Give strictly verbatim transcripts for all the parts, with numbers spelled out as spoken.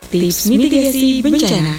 Tips mitigasi bencana.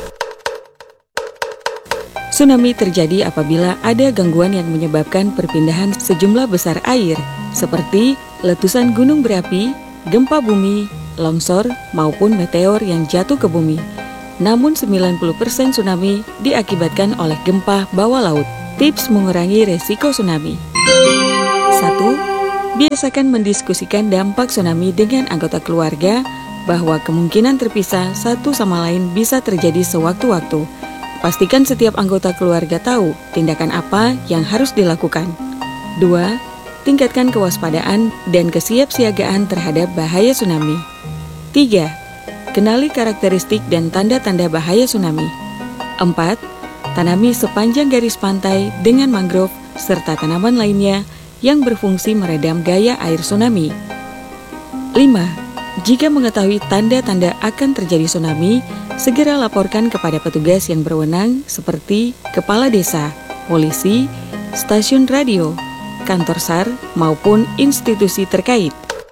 Tsunami terjadi apabila ada gangguan yang menyebabkan perpindahan sejumlah besar air, seperti letusan gunung berapi, gempa bumi, longsor, maupun meteor yang jatuh ke bumi. Namun sembilan puluh persen tsunami diakibatkan oleh gempa bawah laut. Tips mengurangi resiko tsunami. satu. Biasakan mendiskusikan dampak tsunami dengan anggota keluarga, bahwa kemungkinan terpisah satu sama lain bisa terjadi sewaktu-waktu. Pastikan setiap anggota keluarga tahu tindakan apa yang harus dilakukan. Dua. Tingkatkan kewaspadaan dan kesiapsiagaan terhadap bahaya tsunami. Tiga. Kenali karakteristik dan tanda-tanda bahaya tsunami. Empat. Tanami sepanjang garis pantai dengan mangrove serta tanaman lainnya yang berfungsi meredam gaya air tsunami. Lima. Jika mengetahui tanda-tanda akan terjadi tsunami, segera laporkan kepada petugas yang berwenang seperti kepala desa, polisi, stasiun radio, kantor S A R, maupun institusi terkait.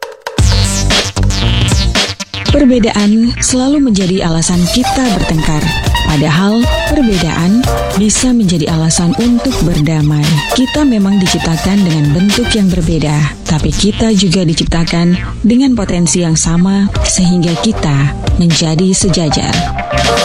Perbedaan selalu menjadi alasan kita bertengkar. Padahal perbedaan bisa menjadi alasan untuk berdamai. Kita memang diciptakan dengan bentuk yang berbeda, tapi kita juga diciptakan dengan potensi yang sama sehingga kita menjadi sejajar.